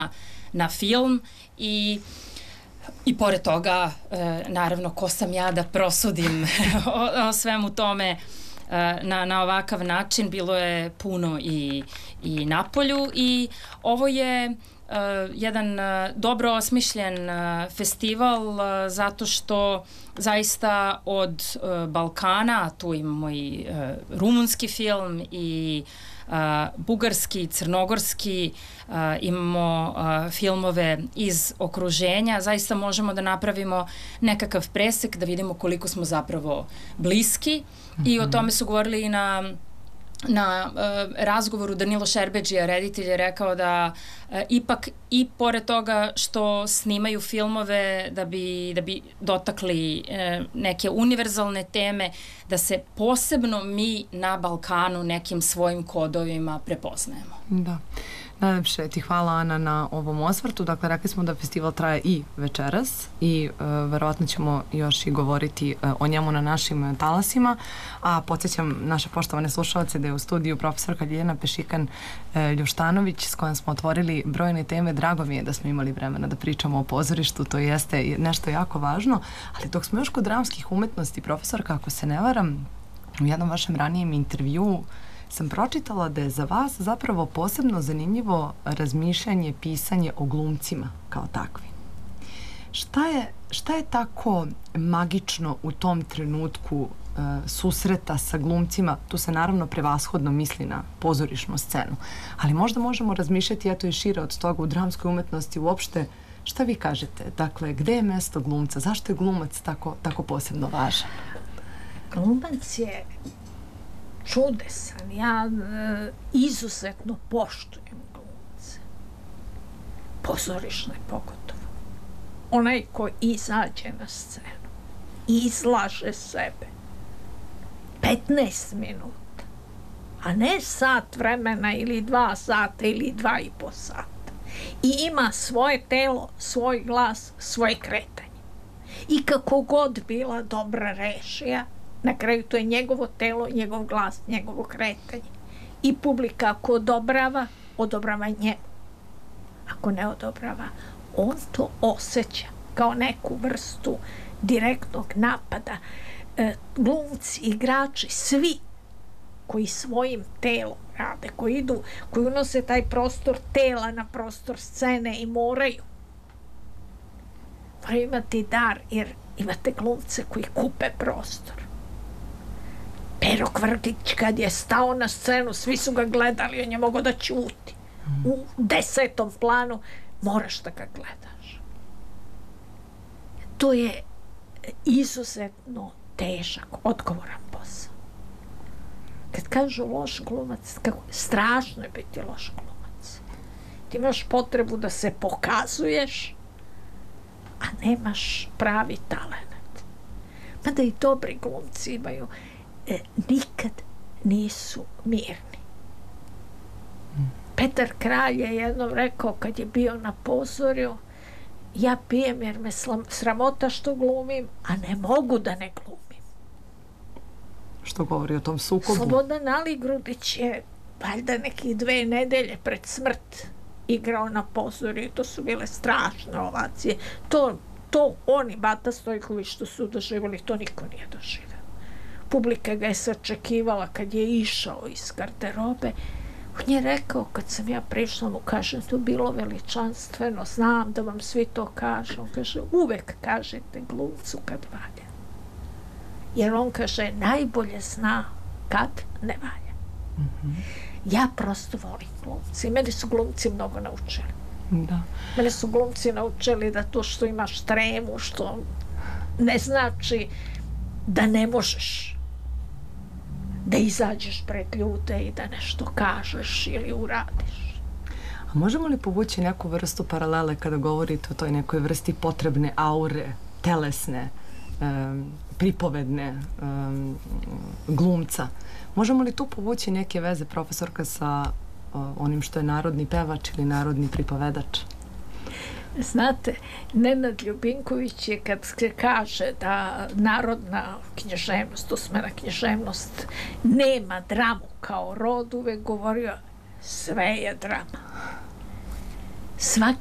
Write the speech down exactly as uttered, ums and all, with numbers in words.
na film i i pored toga, e, naravno, ko sam ja da prosudim o, o svemu tome e, na, na ovakav način. Bilo je puno i, i na polju i ovo je e, jedan e, dobro osmišljen e, festival e, zato što zaista od e, Balkana, tu imamo i e, rumunski film i Uh, bugarski, crnogorski, uh, imamo uh, filmove iz okruženja, zaista možemo da napravimo nekakav presek, da vidimo koliko smo zapravo bliski. Mm-hmm. I o tome su govorili i na na uh, razgovoru Danilo Šerbedžija, reditelj, je rekao da uh, ipak i pored toga što snimaju filmove da bi, da bi dotakli uh, neke univerzalne teme, da se posebno mi na Balkanu nekim svojim kodovima prepoznajemo. Da. Najlepše ti hvala, Ana, na ovom osvrtu. Dakle, rekli smo da festival traje i večeras i e, verovatno ćemo još i govoriti e, o njemu na našim talasima, a podsjećam naše poštovane slušalce da je u studiju profesorka Ljiljana Pešikan e, Ljuštanović, s kojom smo otvorili brojne teme. Drago mi je da smo imali vremena da pričamo o pozorištu, to jeste nešto jako važno, ali dok smo još kod dramskih umetnosti, profesorka, ako se ne varam, u jednom vašem ranijem intervjuu sam pročitala da je za vas zapravo posebno zanimljivo razmišljanje, pisanje o glumcima kao takvi. Šta je, šta je tako magično u tom trenutku uh, susreta sa glumcima? Tu se naravno prevashodno misli na pozorišnu scenu, ali možda možemo razmišljati eto i šire od toga u dramskoj umetnosti uopšte. Šta vi kažete? Dakle, gde je mesto glumca? Zašto je glumac tako, tako posebno važan? Glumac je čudesan. Ja e, izuzetno poštujem glumce. Pozorišne pogotovo. Onaj ko izađe na scenu, izlaže sebe petnaest minuta, a ne sat vremena ili dva sata ili dva i po sata. I ima svoje telo, svoj glas, svoje kretanje. I kako god bila dobra režija, na kraju to je njegovo telo, njegov glas, njegovo kretanje. I publika ako odobrava, odobrava njemu. Ako ne odobrava, on to osjeća kao neku vrstu direktnog napada. E, glumci, igrači, svi koji svojim telom rade, koji idu, koji unose taj prostor tela na prostor scene i moraju. Moraju imati dar, jer imate glumce koji kupe prostor. Pero Kvrgić kad je stao na scenu, svi su ga gledali, on je mogao da ćuti. U desetom planu moraš da ga gledaš. To je izuzetno težak, odgovoran posao. Kad kažu loš glumac, kako, strašno je biti loš glumac. Ti imaš potrebu da se pokazuješ, a nemaš pravi talent. Mada i dobri glumci imaju, e, nikad nisu mirni. Petar Kralj je jednom rekao kad je bio na pozorju, ja pijem jer me sramota što glumim, a ne mogu da ne glumim. Što govori o tom sukobu? Slobodan Aligrudić je valjda nekih dve nedelje pred smrt igrao na pozorju i to su bile strašne ovacije. To, to oni, Bata Stojković, što su doživjeli, to niko nije doživio. Publika ga je sačekivala kad je išao iz garderobe. On je rekao, kad sam ja prišla, mu kažem, to bilo veličanstveno, znam da vam svi to kažu. On kaže, uvek kažete glumcu kad valja. Jer on kaže, najbolje zna kad ne valja. Mm-hmm. Ja prosto volim glumci. Mene su glumci mnogo naučili. Da. Mene su glumci naučili da to što imaš tremu, što ne znači da ne možeš da izađeš pred ljude i da nešto kažeš ili uradiš. A možemo li povući neku vrstu paralele kada govorite o toj nekoj vrsti potrebne aure, telesne, um, pripovedne um, glumca? Možemo li tu povući neke veze, profesorka, sa uh, onim što je narodni pevač ili narodni pripovedač? Znate, Nenad Ljubinković je kad se kaže da narodna književnost, usmena književnost nema dramu kao rod, uvek govorio sve je drama. svaki